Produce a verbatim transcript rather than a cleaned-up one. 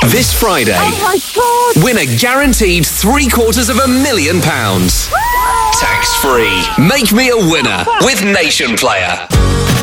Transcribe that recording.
This Friday, Oh my God! win a guaranteed three quarters of a million pounds. Tax free. Make me a winner with Nation Player.